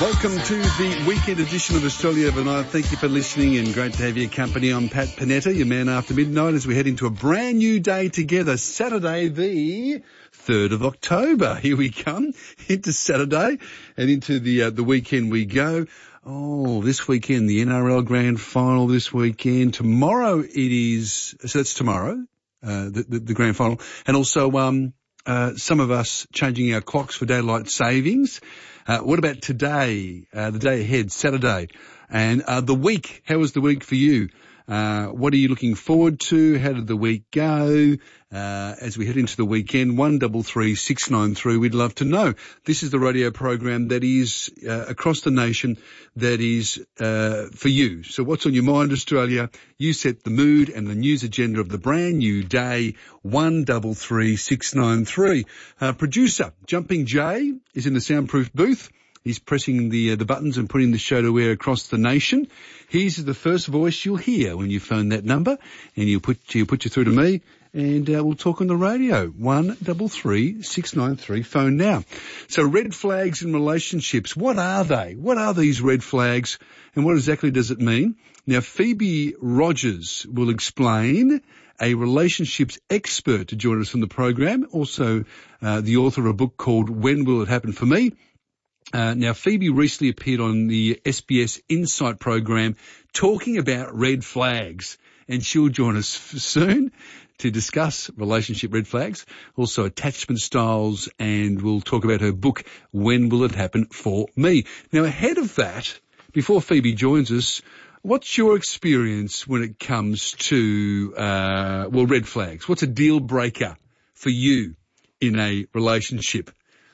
Welcome to the weekend edition of Australia Overnight. Thank you for listening and great to have your company. I'm Pat Panetta, your man after midnight, as we head into a brand new day together. Saturday, the 3rd of October. Here we come into Saturday and into the weekend we go. Oh, this weekend, the NRL Grand Final this weekend. Tomorrow it is, so that's tomorrow, the Grand Final. And also, some of us changing our clocks for daylight savings. What about today, the day ahead, Saturday, and the week? How was the week for you? What are you looking forward to? How did the week go? As we head into the weekend, 133 693, we'd love to know. This is the radio program that is across the nation, that is for you. So what's on your mind, Australia? You set the mood and the news agenda of the brand new day, 133 693. Producer Jumping Jay is in the soundproof booth. He's pressing the buttons and putting the show to air across the nation. He's the first voice you'll hear when you phone that number, and he'll put you through to me, and we'll talk on the radio. 133 693. Phone now. So red flags in relationships. What are they? What are these red flags, and what exactly does it mean? Now, Phoebe Rogers will explain, a relationships expert, to join us on the program. Also, the author of a book called When Will It Happen for Me? Now, Phoebe recently appeared on the SBS Insight program talking about red flags, and she'll join us soon to discuss relationship red flags, also attachment styles, and we'll talk about her book, When Will It Happen for Me? Now, ahead of that, before Phoebe joins us, what's your experience when it comes to, red flags? What's a deal breaker for you in a relationship?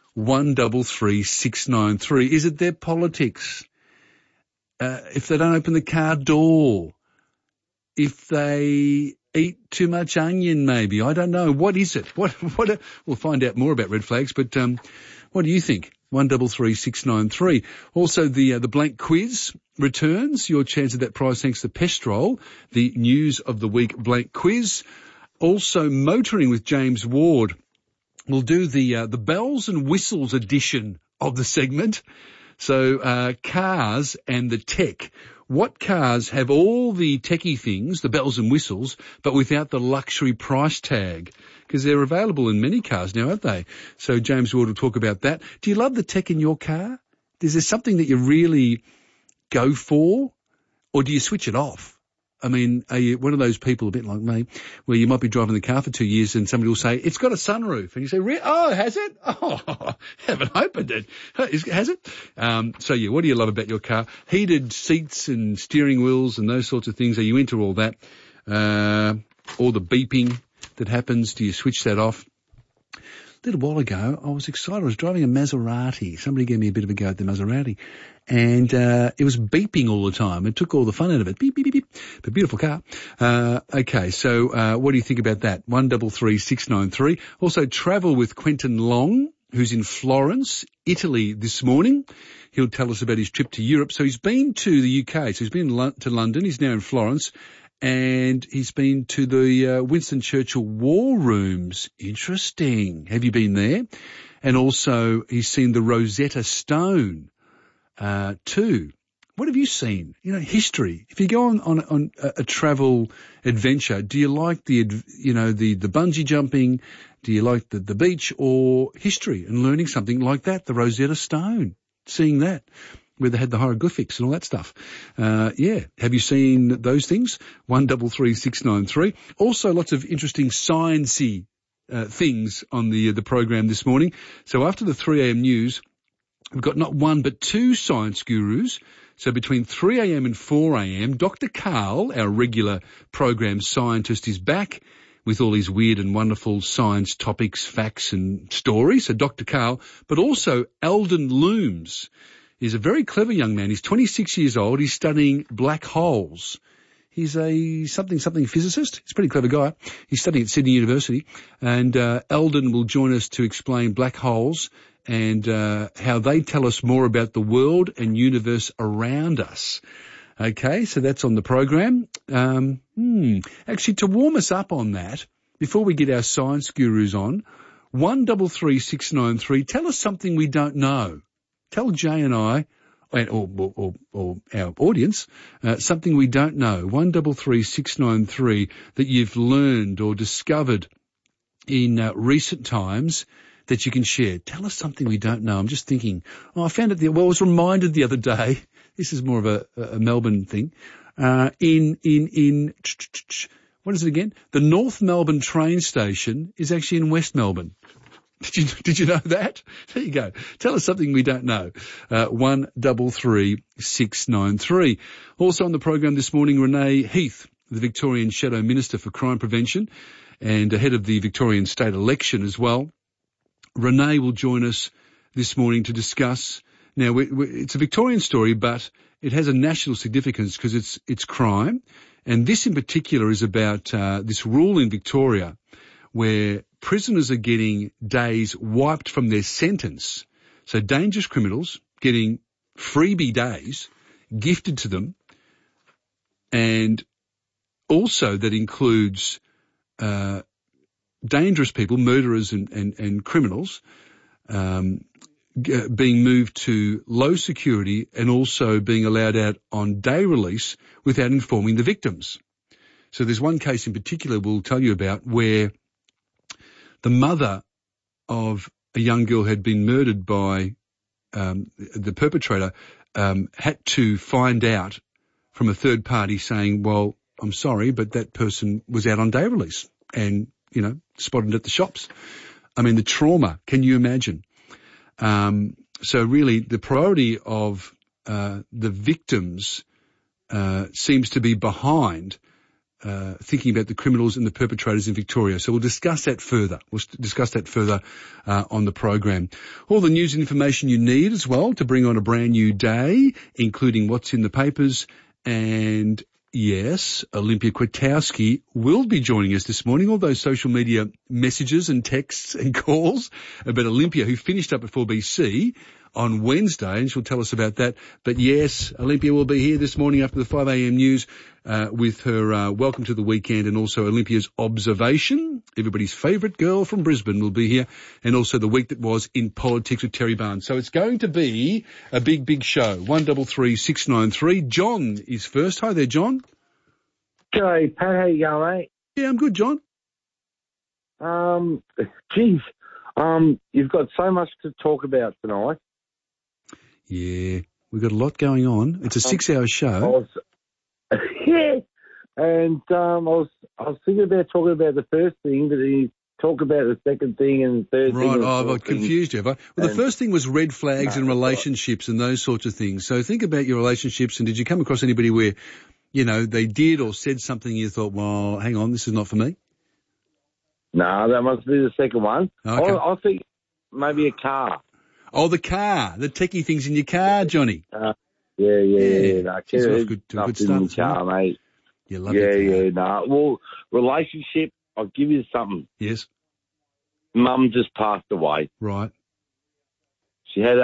133 693. Is it their politics? If they don't open the car door? If they eat too much onion, maybe? I don't know. What is it? What? We'll find out more about red flags, but what do you think? 133 693. Also, the blank quiz returns. Your chance at that prize thanks to Pestrol, the news of the week blank quiz. Also, motoring with James Ward. We'll do the bells and whistles edition of the segment. So, cars and the tech. What cars have all the techie things, the bells and whistles, but without the luxury price tag? Because they're available in many cars now, aren't they? So James Ward will talk about that. Do you love the tech in your car? Is there something that you really go for? Or do you switch it off? I mean, are you one of those people, a bit like me, where you might be driving the car for 2 years and somebody will say, it's got a sunroof. And you say, oh, has it? Oh, haven't opened it. Has it? So yeah, what do you love about your car? Heated seats and steering wheels and those sorts of things. Are you into all that? All the beeping that happens, do you switch that off? A little while ago, I was excited. I was driving a Maserati. Somebody gave me a bit of a go at the Maserati. And it was beeping all the time. It took all the fun out of it. Beep, beep, beep, beep. But beautiful car. Okay, so what do you think about that? 133 693. Also, travel with Quentin Long, who's in Florence, Italy this morning. He'll tell us about his trip to Europe. So he's been to the UK. So he's been to London. He's now in Florence. And he's been to the Winston Churchill War Rooms. Interesting. Have you been there? And also he's seen the Rosetta Stone too. What have you seen? You know, history. If you go on a travel adventure, do you like the bungee jumping? Do you like the beach, or history and learning something like that? The Rosetta Stone, seeing that, where they had the hieroglyphics and all that stuff. Yeah. Have you seen those things? 133 693. Also lots of interesting sciencey things on the program this morning. So after the 3 a.m. news, we've got not one but two science gurus. So between 3 a.m. and 4 a.m., Dr. Karl, our regular program scientist, is back with all these weird and wonderful science topics, facts and stories. So Dr. Karl, but also Eldon Looms. He's a very clever young man. He's 26 years old. He's studying black holes. He's a something physicist. He's a pretty clever guy. He's studying at Sydney University. And Eldon will join us to explain black holes and how they tell us more about the world and universe around us. Okay, so that's on the program. Actually, to warm us up on that, before we get our science gurus on, 133 693, tell us something we don't know. Tell Jay and I or our audience, something we don't know, 133693, that you've learned or discovered in recent times that you can share. Tell us something we don't know. I'm just thinking, I found it, I was reminded the other day, this is more of a Melbourne thing, what is it again? The North Melbourne train station is actually in West Melbourne. Did you know that? There you go. Tell us something we don't know. 133693. Also on the program this morning, Renee Heath, the Victorian Shadow Minister for Crime Prevention and ahead of the Victorian state election as well. Renee will join us this morning to discuss. Now, it's a Victorian story, but it has a national significance because it's crime. And this in particular is about this rule in Victoria where prisoners are getting days wiped from their sentence. So dangerous criminals getting freebie days gifted to them. And also that includes dangerous people, murderers and criminals, being moved to low security and also being allowed out on day release without informing the victims. So there's one case in particular we'll tell you about where the mother of a young girl had been murdered by the perpetrator, had to find out from a third party saying, well, I'm sorry, but that person was out on day release and, spotted at the shops. I mean, the trauma, can you imagine? So really the priority of the victims seems to be behind thinking about the criminals and the perpetrators in Victoria. So we'll discuss that further. On the program. All the news and information you need as well to bring on a brand new day, including what's in the papers. And yes, Olympia Kwiatkowski will be joining us this morning. All those social media messages and texts and calls about Olympia, who finished up at 4BC on Wednesday, and she'll tell us about that. But yes, Olympia will be here this morning after the 5 a.m. news with her welcome to the weekend and also Olympia's observation. Everybody's favourite girl from Brisbane will be here, and also the week that was in politics with Terry Barnes. So it's going to be a big, big show. 133693. John is first. Hi there, John. G'day, Pat. How you going, mate? Yeah, I'm good, John. You've got so much to talk about tonight. Yeah, we've got a lot going on. It's a 6-hour show. And I was thinking about talking about the first thing, but then you talk about the second thing and the third thing. Right, I've confused you, have I? Well, the first thing was red flags and relationships and those sorts of things. So think about your relationships, and did you come across anybody where, they did or said something and you thought, well, hang on, this is not for me? No, that must be the second one. Okay. I think maybe a car. Oh, the car, the techie things in your car, Johnny. Yeah. No, good stuff, car, mate. You love it. No. Well, relationship, I'll give you something. Yes. Mum just passed away. Right. She had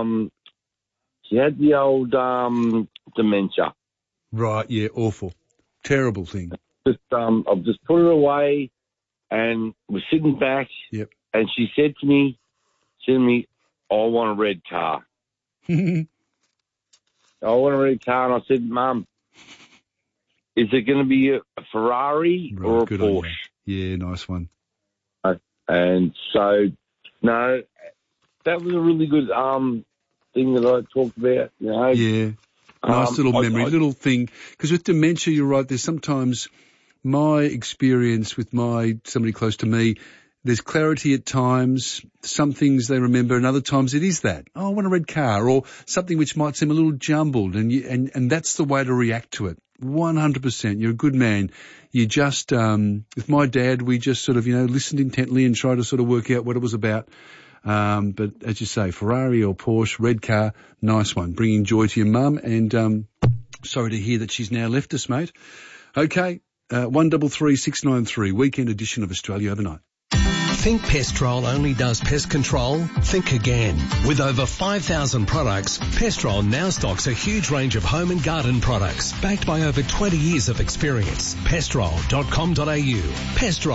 the old dementia. Right, yeah, awful. Terrible thing. I've just put her away and we're sitting back. Yep. And she said to me, I want a red car. I want a red car. And I said, Mum, is it going to be a Ferrari or a Porsche? Yeah, nice one. And so, no, that was a really good thing that I talked about, Yeah. Nice little memory, little thing. Because with dementia, you're right, there's sometimes my experience with somebody close to me, there's clarity at times, some things they remember, and other times it is that. Oh, I want a red car, or something which might seem a little jumbled, and that's the way to react to it. 100%. You're a good man. You just, with my dad, we just sort of, listened intently and tried to sort of work out what it was about. But as you say, Ferrari or Porsche, red car, nice one. Bringing joy to your mum, and sorry to hear that she's now left us, mate. Okay, 133693, weekend edition of Australia Overnight. Think Pestrol only does pest control? Think again. With over 5,000 products, Pestrol now stocks a huge range of home and garden products, backed by over 20 years of experience. Pestrol.com.au. Pestrol.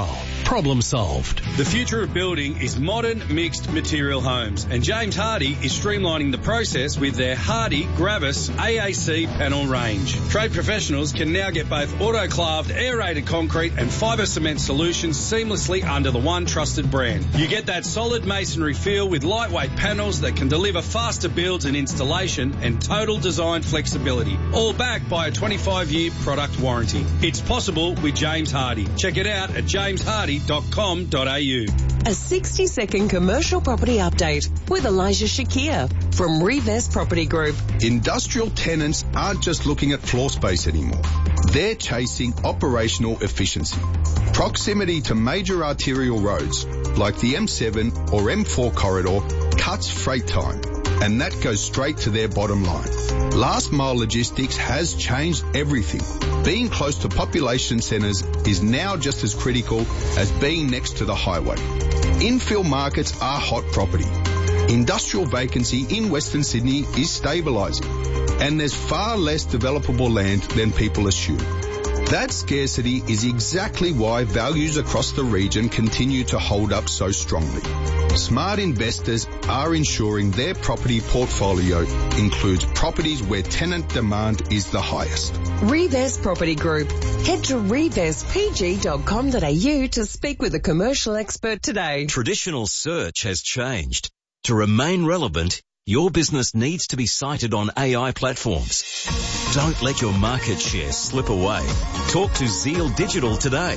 Problem solved. The future of building is modern mixed material homes, and James Hardie is streamlining the process with their Hardie Gravis AAC panel range. Trade professionals can now get both autoclaved aerated concrete and fibre cement solutions seamlessly under the one trusted brand. You get that solid masonry feel with lightweight panels that can deliver faster builds and installation and total design flexibility, all backed by a 25-year product warranty. It's possible with James Hardie. Check it out at jameshardy.com.au. A 60-second commercial property update with Elijah Shakir from Revest Property Group. Industrial tenants aren't just looking at floor space anymore. They're chasing operational efficiency. Proximity to major arterial roads like the M7 or M4 corridor cuts freight time, and that goes straight to their bottom line. Last mile logistics has changed everything. Being close to population centres is now just as critical as being next to the highway. Infill markets are hot property. Industrial vacancy in Western Sydney is stabilising, and there's far less developable land than people assume. That scarcity is exactly why values across the region continue to hold up so strongly. Smart investors are ensuring their property portfolio includes properties where tenant demand is the highest. Revest Property Group. Head to revestpg.com.au to speak with a commercial expert today. Traditional search has changed. To remain relevant, your business needs to be cited on AI platforms. Don't let your market share slip away. Talk to Zeal Digital today.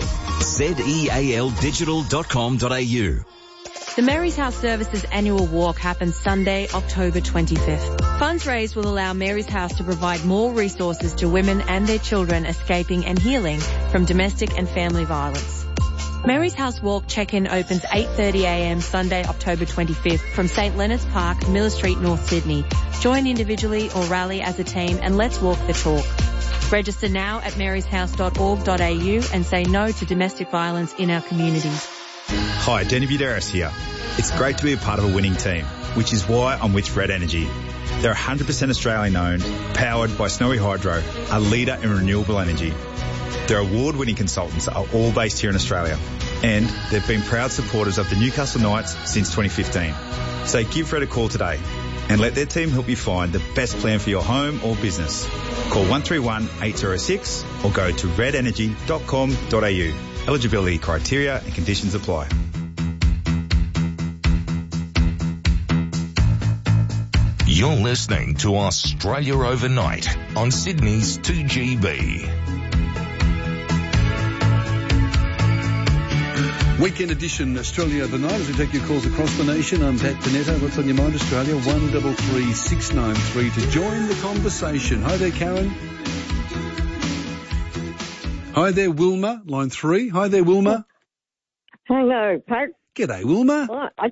zealdigital.com.au. The Mary's House Services annual walk happens Sunday, October 25th. Funds raised will allow Mary's House to provide more resources to women and their children escaping and healing from domestic and family violence. Mary's House Walk check-in opens 8:30am Sunday, October 25th from St Leonard's Park, Miller Street, North Sydney. Join individually or rally as a team and let's walk the talk. Register now at maryshouse.org.au and say no to domestic violence in our communities. Hi, Danny Buderis here. It's great to be a part of a winning team, which is why I'm with Red Energy. They're 100% Australian owned, powered by Snowy Hydro, a leader in renewable energy. Their award-winning consultants are all based here in Australia, and they've been proud supporters of the Newcastle Knights since 2015. So give Red a call today and let their team help you find the best plan for your home or business. Call 131 806 or go to redenergy.com.au. Eligibility criteria and conditions apply. You're listening to Australia Overnight on Sydney's 2GB. Weekend edition, Australia Overnight, as we take your calls across the nation. I'm Pat Panetta. What's on your mind, Australia? 133 693 to join the conversation. Hi there, Karen. Hi there, Wilma, line 3. Hi there, Wilma. Hello, Pat. G'day, Wilma.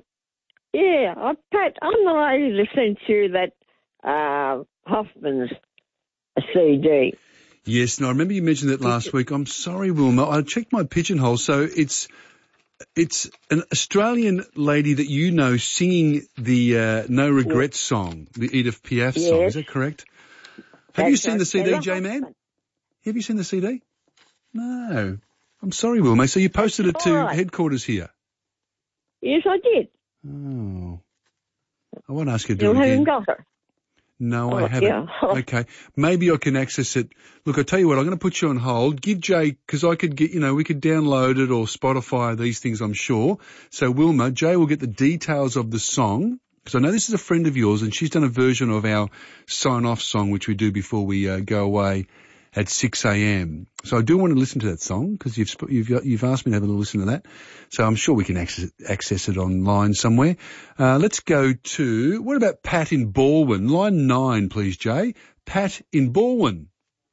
Pat, I'm the lady listening to that Hoffman's CD. Yes, and I remember you mentioned that last week. I'm sorry, Wilma. I checked my pigeonhole, so it's an Australian lady that you know singing the No Regrets song, the Edith Piaf song. Is that correct? Have you seen the CD, J-Man? Have you seen the CD? No. I'm sorry, Wilma. So you posted it to headquarters here? Yes, I did. Oh. I won't ask you to do it again. You haven't got it? No, I haven't. Yeah. Okay. Maybe I can access it. Look, I tell you what, I'm going to put you on hold. Give Jay, because I could get, we could download it or Spotify these things, I'm sure. So Wilma, Jay will get the details of the song, because I know this is a friend of yours and she's done a version of our sign-off song, which we do before we go away at 6 a.m. So I do want to listen to that song because you've asked me to have a little listen to that. So I'm sure we can access it online somewhere. Let's go to, what about Pat in Balwyn? Line 9, please, Jay. Pat in Balwyn.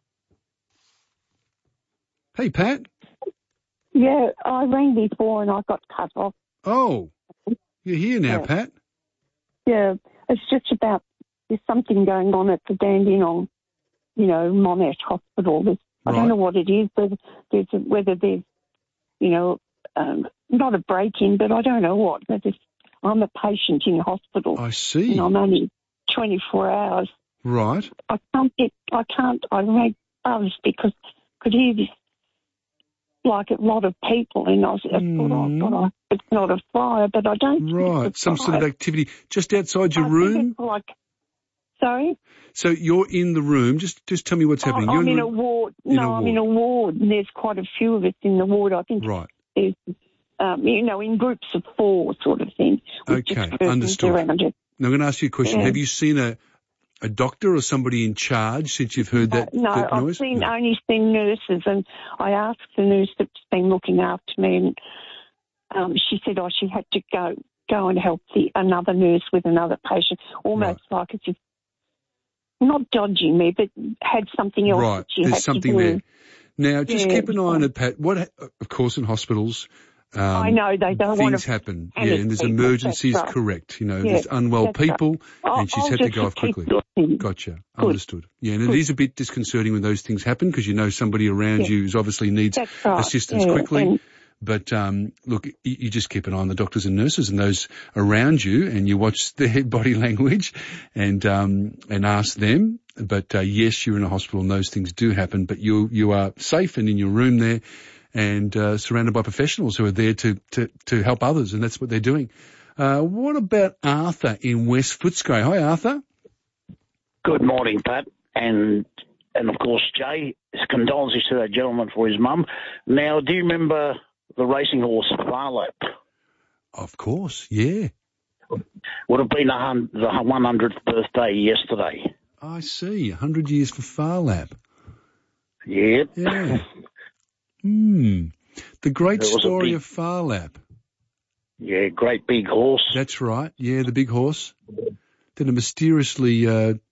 Hey, Pat. Yeah, I rang before and I got cut off. Oh, you're here now, Pat. Yeah, it's just about there's something going on at the Dandenong, Monash Hospital. I don't know what it is, but whether there's, not a break-in, but I don't know what. I'm a patient in hospital. I see. And I'm only 24 hours. Right. I rang others because I could hear this like a lot of people, and I thought, oh, God, it's not a fire, but I don't think Right, it's a some fire. sort of activity just outside your I room? think it's like, sorry? So you're in the room. Just tell me what's happening. You're I'm in the a ward. in a I'm in a ward, and there's quite a few of us in the ward. I think Right. there's, in groups of 4 sort of thing. with just Okay, persons understood. around it. Now I'm going to ask you a question. Yeah. Have you seen a doctor or somebody in charge since you've heard that, No, that I've noise? only seen nurses, and I asked the nurse that's been looking after me, and she said, she had to go and help another nurse with another patient, almost like as if not dodging me, but had something else Right, that she there's had something to do. there. Now, just keep an eye on it, Pat. Of course, in hospitals, I know they don't want things to happen. panic And there's people, emergencies, that's right. correct. Yeah, there's unwell that's right. people, and she's I'll had to just go off keep quickly. looking. Gotcha. Good. Understood. Yeah, and Good. it is a bit disconcerting when those things happen because you know somebody around you who's obviously needs That's right. assistance Yeah, quickly. and- But look, you just keep an eye on the doctors and nurses and those around you, and you watch their body language, and ask them. But yes, you're in a hospital and those things do happen. But you are safe and in your room there, and surrounded by professionals who are there to help others, and that's what they're doing. What about Arthur in West Footscray? Hi, Arthur. Good morning, Pat, and of course, Jay. Condolences to that gentleman for his mum. Now, do you remember the racing horse Phar Lap? Of course, yeah. Would have been the 100th birthday yesterday. I see. 100 years for Phar Lap. Yeah. Yeah. The great There was a story big- of Phar Lap. Yeah, great big horse. That's right. Yeah, the big horse. Then it mysteriously